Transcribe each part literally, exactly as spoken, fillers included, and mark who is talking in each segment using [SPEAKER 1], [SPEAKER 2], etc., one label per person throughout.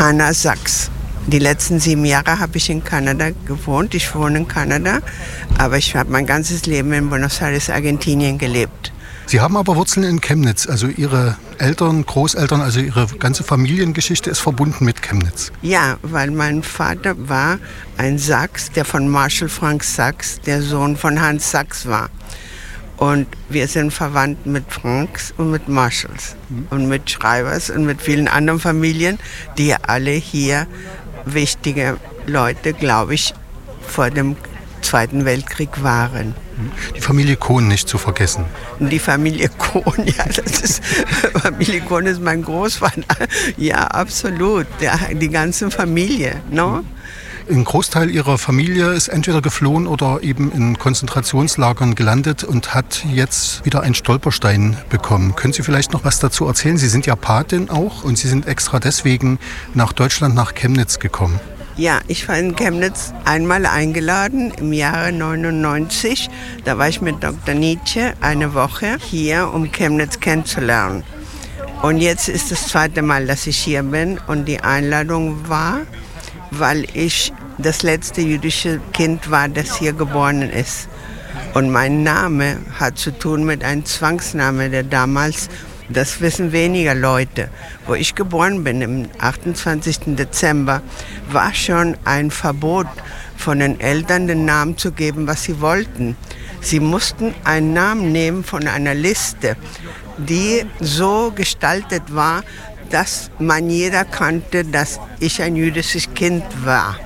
[SPEAKER 1] Tana Sachs. Die letzten sieben Jahre habe ich in Kanada gewohnt. Ich wohne in Kanada, aber ich habe mein ganzes Leben in Buenos Aires, Argentinien gelebt.
[SPEAKER 2] Sie haben aber Wurzeln in Chemnitz. Also Ihre Eltern, Großeltern, also Ihre ganze Familiengeschichte ist verbunden mit Chemnitz.
[SPEAKER 1] Ja, weil mein Vater war ein Sachs, der von Marshall Frank Sachs, der Sohn von Hans Sachs war. Und wir sind verwandt mit Franks und mit Marshalls und mit Schreibers und mit vielen anderen Familien, die alle hier wichtige Leute, glaube ich, vor dem Zweiten Weltkrieg waren.
[SPEAKER 2] Die Familie Kohn nicht zu vergessen.
[SPEAKER 1] Die Familie Kohn, ja, das ist, Familie Kohn ist mein Großvater. Ja, absolut, der, die ganze Familie, no?
[SPEAKER 2] Ein Großteil Ihrer Familie ist entweder geflohen oder eben in Konzentrationslagern gelandet und hat jetzt wieder einen Stolperstein bekommen. Können Sie vielleicht noch was dazu erzählen? Sie sind ja Patin auch und Sie sind extra deswegen nach Deutschland, nach Chemnitz gekommen.
[SPEAKER 1] Ja, ich war in Chemnitz einmal eingeladen im Jahre neunundneunzig. Da war ich mit Doktor Nietzsche eine Woche hier, um Chemnitz kennenzulernen. Und jetzt ist das zweite Mal, dass ich hier bin und die Einladung war, weil ich das letzte jüdische Kind war, das hier geboren ist. Und mein Name hat zu tun mit einem Zwangsname, der damals, das wissen weniger Leute, wo ich geboren bin, am achtundzwanzigsten Dezember, war schon ein Verbot von den Eltern, den Namen zu geben, was sie wollten. Sie mussten einen Namen nehmen von einer Liste, die so gestaltet war, dass man jeder kannte, dass ich ein jüdisches Kind war.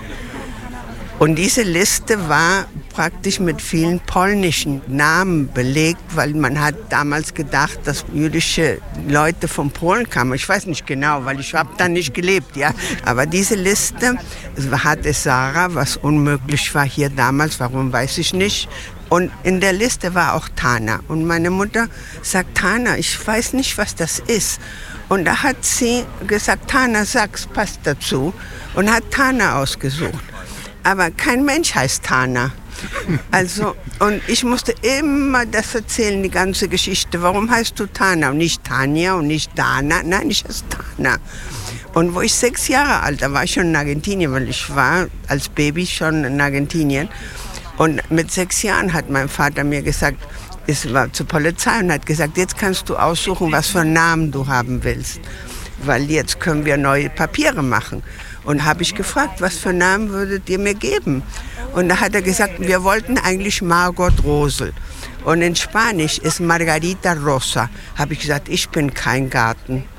[SPEAKER 1] Und diese Liste war praktisch mit vielen polnischen Namen belegt, weil man hat damals gedacht, dass jüdische Leute von Polen kamen. Ich weiß nicht genau, weil ich habe da nicht gelebt, ja. Aber diese Liste hatte Sarah, was unmöglich war hier damals, warum weiß ich nicht. Und in der Liste war auch Tana. Und meine Mutter sagt, Tana, ich weiß nicht, was das ist. Und da hat sie gesagt, Tana Sachs passt dazu und hat Tana ausgesucht. Aber kein Mensch heißt Tana. Also, und ich musste immer das erzählen, die ganze Geschichte. Warum heißt du Tana und nicht Tanja und nicht Dana? Nein, ich heiße Tana. Und wo ich sechs Jahre alt war, war ich schon in Argentinien, weil ich war als Baby schon in Argentinien. Und mit sechs Jahren hat mein Vater mir gesagt, es war zur Polizei und hat gesagt, jetzt kannst du aussuchen, was für einen Namen du haben willst. Weil jetzt können wir neue Papiere machen. Und habe ich gefragt, was für einen Namen würdet ihr mir geben? Und da hat er gesagt, wir wollten eigentlich Margot Rosel. Und in Spanisch ist Margarita Rosa. Habe ich gesagt, ich bin kein Garten.